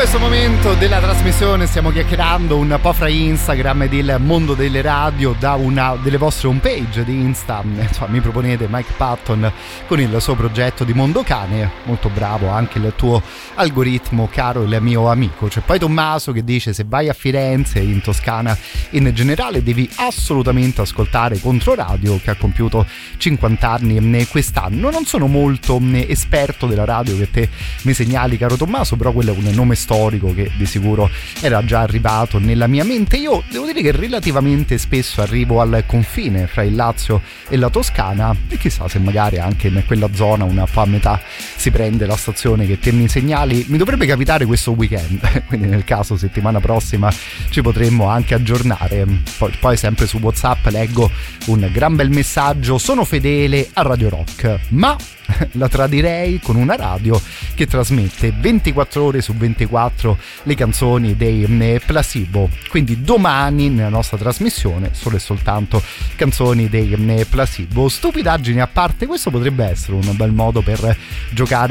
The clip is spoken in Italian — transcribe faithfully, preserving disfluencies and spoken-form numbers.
questo momento della trasmissione stiamo chiacchierando un po' fra Instagram e del mondo delle radio. Da una delle vostre homepage di Insta, insomma, mi proponete Mike Patton con il suo progetto di Mondo Cane, molto bravo anche il tuo algoritmo, caro il mio amico. C'è poi Tommaso che dice: se vai a Firenze, in Toscana in generale, devi assolutamente ascoltare Controradio, che ha compiuto cinquanta anni quest'anno. Non sono molto esperto della radio che te mi segnali, caro Tommaso, però quello è un nome storico che di sicuro era già arrivato nella mia mente. Io devo dire che relativamente spesso arrivo al confine fra il Lazio e la Toscana, e chissà se magari anche in quella zona una po' a metà si prende la stazione che te mi segnali. Mi dovrebbe capitare questo weekend, quindi nel caso settimana prossima ci potremmo anche aggiornare. Poi, poi sempre su WhatsApp leggo un gran bel messaggio: sono fedele a Radio Rock, ma la tradirei con una radio che trasmette ventiquattro ore su ventiquattro le canzoni dei Placebo. Quindi domani nella nostra trasmissione solo e soltanto canzoni dei Placebo. Stupidaggini a parte, questo potrebbe essere un bel modo per giocare